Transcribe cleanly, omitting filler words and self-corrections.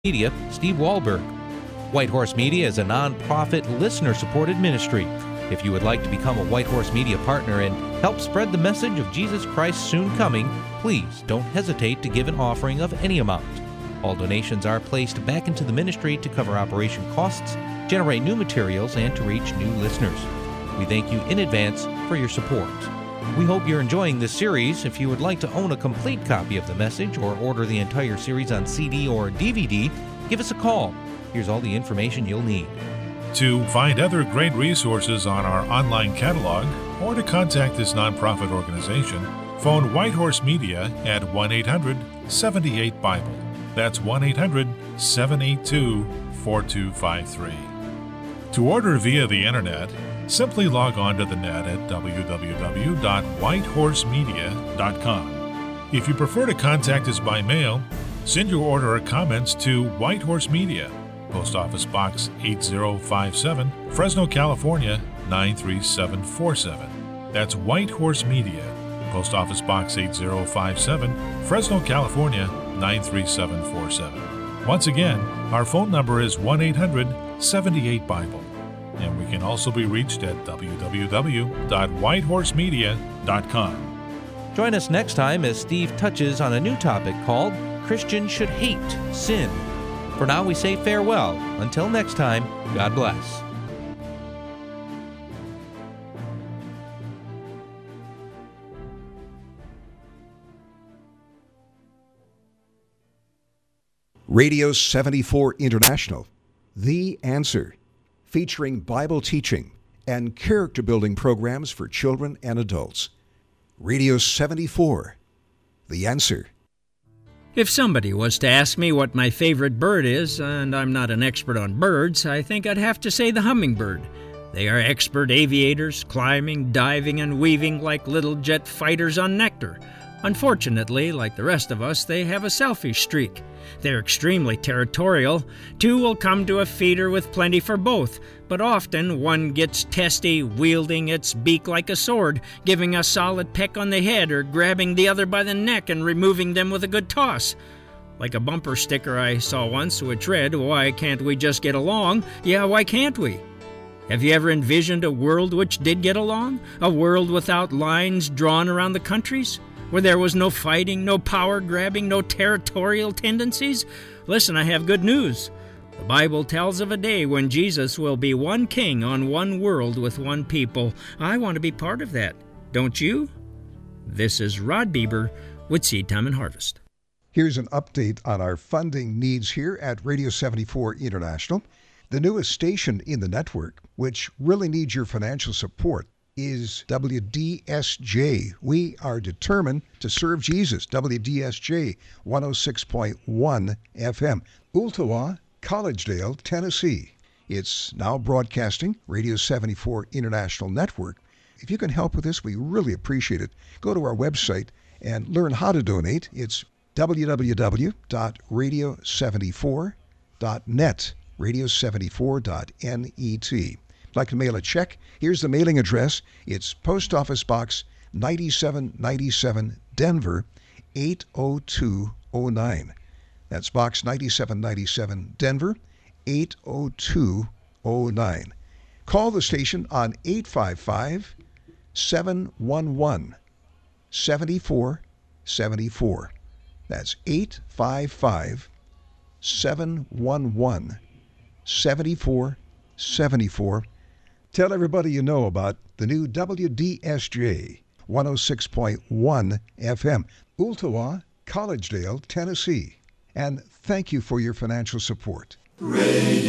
Media, Steve Wahlberg. White Horse Media is a non-profit, listener-supported ministry. If you would like to become a White Horse Media partner and help spread the message of Jesus Christ's soon coming, please don't hesitate to give an offering of any amount. All donations are placed back into the ministry to cover operation costs, generate new materials, and to reach new listeners. We thank you in advance for your support. We hope you're enjoying this series. If you would like to own a complete copy of the message or order the entire series on CD or DVD, give us a call. Here's all the information you'll need. To find other great resources on our online catalog or to contact this nonprofit organization, phone White Horse Media at 1-800-78-BIBLE. That's 1-800-782-4253. To order via the internet, simply log on to the net at www.whitehorsemedia.com. If you prefer to contact us by mail, send your order or comments to White Horse Media, Post Office Box 8057, Fresno, California 93747. That's White Horse Media, Post Office Box 8057, Fresno, California 93747. Once again, our phone number is 1-800-78-BIBLE. And we can also be reached at www.whitehorsemedia.com. Join us next time as Steve touches on a new topic called Christians Should Hate Sin. For now, we say farewell. Until next time, God bless. Radio 74 International, The Answer, featuring Bible teaching and character-building programs for children and adults. Radio 74, The Answer. If somebody was to ask me what my favorite bird is, and I'm not an expert on birds, I think I'd have to say the hummingbird. They are expert aviators, climbing, diving, and weaving like little jet fighters on nectar. Unfortunately, like the rest of us, they have a selfish streak. They're extremely territorial. Two will come to a feeder with plenty for both, but often one gets testy, wielding its beak like a sword, giving a solid peck on the head or grabbing the other by the neck and removing them with a good toss. Like a bumper sticker I saw once which read, "Why can't we just get along? Yeah, why can't we?" Have you ever envisioned a world which did get along? A world without lines drawn around the countries? Where there was no fighting, no power grabbing, no territorial tendencies? Listen, I have good news. The Bible tells of a day when Jesus will be one king on one world with one people. I want to be part of that. Don't you? This is Rod Bieber with Seed Time and Harvest. Here's an update on our funding needs here at Radio 74 International. The newest station in the network, which really needs your financial support, is WDSJ. We are determined to serve Jesus. WDSJ 106.1 FM. Ooltewah, Collegedale, Tennessee. It's now broadcasting Radio 74 International Network. If you can help with this, we really appreciate it. Go to our website and learn how to donate. It's www.radio74.net, radio74.net. Like to mail a check? Here's the mailing address. It's Post Office Box 9797, Denver 80209. That's Box 9797, Denver 80209. Call the station on 855-711-7474. That's 855-711-7474. Tell everybody you know about the new WDSJ 106.1 FM, Ooltewah, Collegedale, Tennessee. And thank you for your financial support. Radio